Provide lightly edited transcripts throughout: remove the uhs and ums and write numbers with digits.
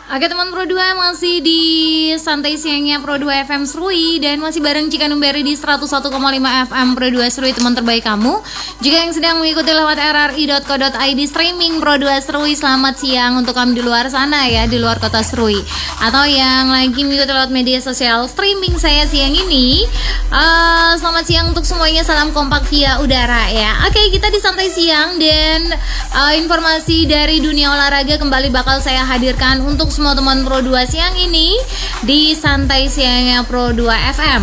Oke teman Pro 2, masih di Santai Siangnya Pro 2 FM Serui. Dan masih bareng Cikanum Berry di 101,5 FM Pro 2 Serui, teman terbaik kamu. Jika yang sedang mengikuti lewat rri.co.id streaming Pro 2 Serui, selamat siang untuk kamu di luar sana ya, di luar kota Serui. Atau yang lagi mengikuti lewat media sosial streaming saya siang ini, selamat siang untuk semuanya, salam kompak via udara ya. Oke, kita di Santai Siang dan informasi dari dunia olahraga kembali bakal saya hadirkan untuk semua teman Pro 2 siang ini di Santai Siangnya Pro 2 FM.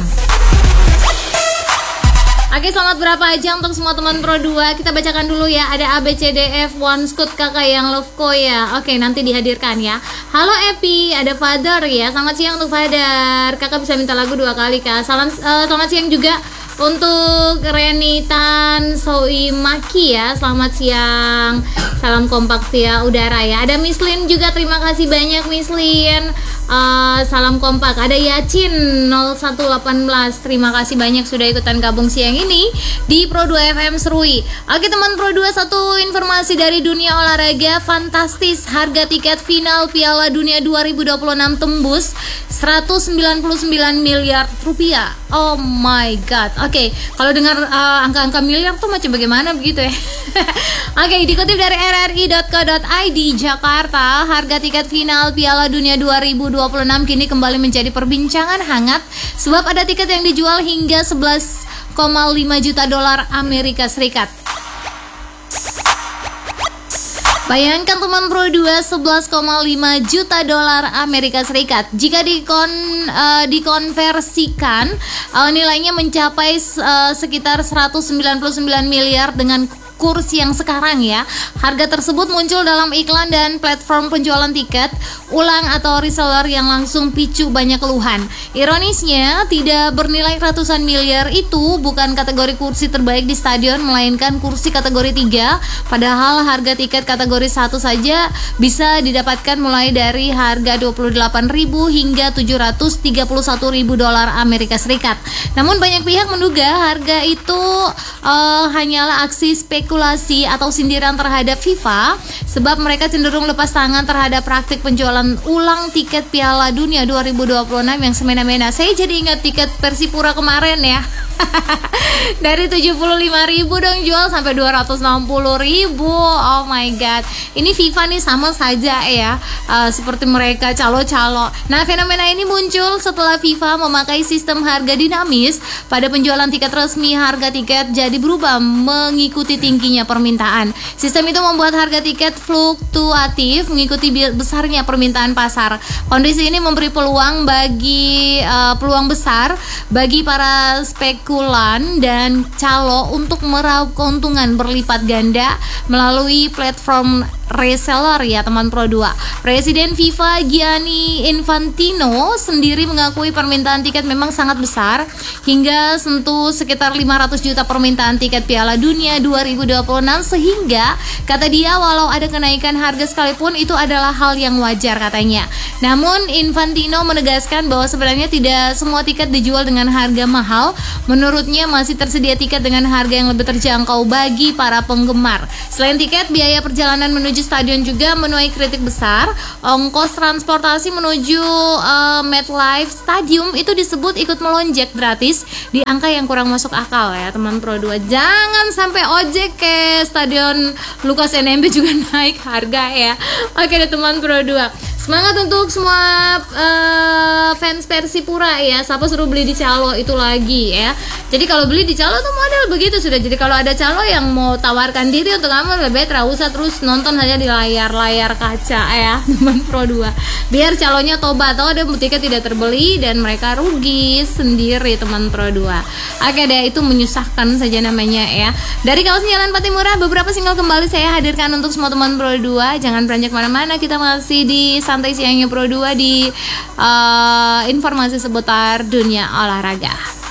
Oke, selamat berapa aja untuk semua teman Pro 2. Kita bacakan dulu ya. Ada ABCDF One Scoot kakak yang love ko ya. Oke, nanti dihadirkan ya. Halo Epi, ada Father ya. Selamat siang untuk Father. Kakak bisa minta lagu 2 kali Kak. Selamat siang juga untuk Renitan Soimaki ya. Selamat siang. Salam kompak via udara ya. Ada Mislin juga, terima kasih banyak Mislin. Salam kompak. Ada Yacin 0118, terima kasih banyak sudah ikutan gabung siang ini di Pro 2 FM Serui. Oke teman Pro 2, satu informasi dari dunia olahraga fantastis. Harga tiket final Piala Dunia 2026 tembus 199 miliar rupiah. Oh my god. Oke, kalau dengar angka-angka miliar tuh macam bagaimana begitu ya. Oke, dikutip dari rri.co.id Jakarta, harga tiket final Piala Dunia 2026 kini kembali menjadi perbincangan hangat sebab ada tiket yang dijual hingga 11,5 juta dolar Amerika Serikat. Bayangkan teman Pro 2, 11,5 juta dolar Amerika Serikat. Jika dikonversikan, nilainya mencapai sekitar 199 miliar dengan kurs yang sekarang ya. Harga tersebut muncul dalam iklan dan platform penjualan tiket ulang atau reseller yang langsung picu banyak keluhan. Ironisnya, tidak bernilai ratusan miliar itu bukan kategori kursi terbaik di stadion, melainkan kursi kategori 3. Padahal harga tiket kategori 1 saja bisa didapatkan mulai dari harga 28.000 hingga 731.000 dolar Amerika Serikat. Namun banyak pihak menduga harga itu hanyalah aksi spekulasi atau sindiran terhadap FIFA sebab mereka cenderung lepas tangan terhadap praktik penjualan ulang tiket Piala Dunia 2026 yang semena-mena. Saya jadi ingat tiket Persipura kemarin ya. Dari 75.000 dong jual sampai 260.000. Oh my god. Ini FIFA nih sama saja ya, seperti mereka calo-calo. Nah, fenomena ini muncul setelah FIFA memakai sistem harga dinamis pada penjualan tiket resmi. Harga tiket jadi berubah mengikuti tingginya permintaan. Sistem itu membuat harga tiket fluktuatif mengikuti besarnya permintaan pasar. Kondisi ini memberi peluang besar bagi para spekulan dan calo untuk meraup keuntungan berlipat ganda melalui platform reseller ya teman Pro 2. Presiden FIFA Gianni Infantino sendiri mengakui permintaan tiket memang sangat besar hingga sentuh sekitar 500 juta permintaan tiket Piala Dunia 2026, sehingga kata dia walau ada kenaikan harga sekalipun itu adalah hal yang wajar katanya. Namun Infantino menegaskan bahwa sebenarnya tidak semua tiket dijual dengan harga mahal. Menurutnya masih tersedia tiket dengan harga yang lebih terjangkau bagi para penggemar. Selain tiket, biaya perjalanan menuju stadion juga menuai kritik besar. Ongkos transportasi menuju MetLife Stadium itu disebut ikut melonjak gratis di angka yang kurang masuk akal ya teman Pro 2. Jangan sampai ojek ke Stadion Lukas NMB juga naik harga ya. Oke deh teman Pro 2. Semangat untuk semua fans Persipura ya. Siapa suruh beli di calo itu lagi ya. Jadi kalau beli di calo tuh model begitu sudah. Jadi kalau ada calo yang mau tawarkan diri untuk kamu, lebih baik usah terus nonton saja di layar kaca ya teman Pro 2. Biar calonya tobat atau ada tiket tidak terbeli dan mereka rugi sendiri teman Pro 2. Oke deh, itu menyusahkan saja namanya ya. Dari kawasan Jalan Patimura, beberapa single kembali saya hadirkan untuk semua teman Pro 2. Jangan beranjak mana-mana, kita masih di Santai Siangnya Pro 2 di informasi seputar dunia olahraga.